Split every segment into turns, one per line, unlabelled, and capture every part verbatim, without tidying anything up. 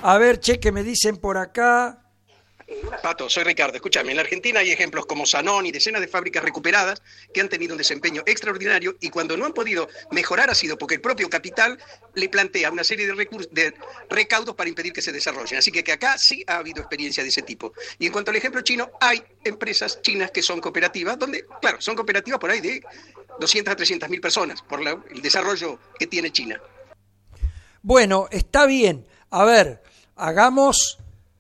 A ver, che, que me dicen por acá.
Pato, soy Ricardo. Escúchame, en la Argentina hay ejemplos como Sanón y decenas de fábricas recuperadas que han tenido un desempeño extraordinario y cuando no han podido mejorar ha sido porque el propio capital le plantea una serie de, recursos, de recaudos para impedir que se desarrollen. Así que, que acá sí ha habido experiencia de ese tipo. Y en cuanto al ejemplo chino, hay empresas chinas que son cooperativas, donde, claro, son cooperativas por ahí de doscientas a trescientas mil personas, por la, el desarrollo que tiene China.
Bueno, está bien. A ver, hagamos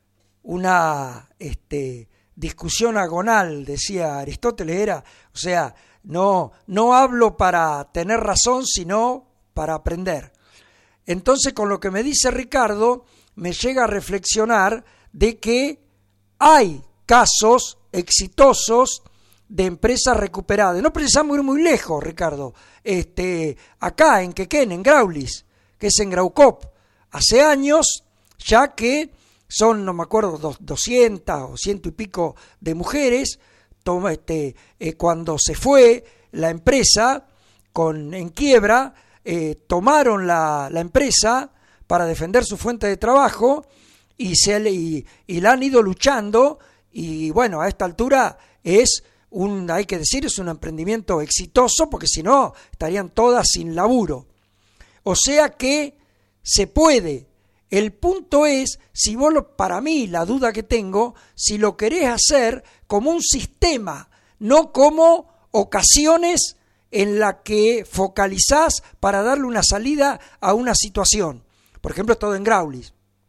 una este, discusión agonal, decía Aristóteles, era, o sea, no, no hablo para tener razón, sino para aprender. Entonces, con lo que me dice Ricardo, me llega a reflexionar de que hay casos exitosos de empresas recuperadas. No precisamos ir muy lejos, Ricardo. Este, acá en Quequén, en Graulis, que es en Graucop, hace años ya que son, no me acuerdo, doscientas o ciento y pico de mujeres. Toma, este, eh, cuando se fue la empresa con, en quiebra, eh, tomaron la, la empresa para defender su fuente de trabajo y, se, y, y la han ido luchando y bueno, a esta altura es un, hay que decir, es un emprendimiento exitoso porque si no estarían todas sin laburo. O sea que se puede. El punto es, si vos lo, para mí la duda que tengo, si lo querés hacer como un sistema, no como ocasiones en la que focalizás para darle una salida a una situación. Por ejemplo, esto en Graulis.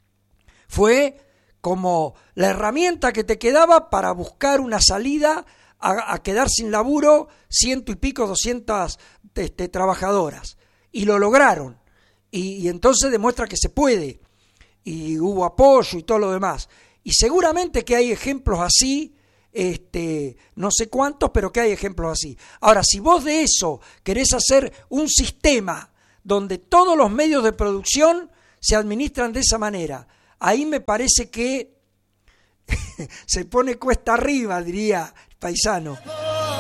Fue como la herramienta que te quedaba para buscar una salida a, a quedar sin laburo ciento y pico, doscientas este, trabajadoras. Y lo lograron. Y, y entonces demuestra que se puede. Y hubo apoyo y todo lo demás. Y seguramente que hay ejemplos así, este, no sé cuántos, pero que hay ejemplos así. Ahora, si vos de eso querés hacer un sistema donde todos los medios de producción se administran de esa manera, ahí me parece que se pone cuesta arriba, diría el paisano.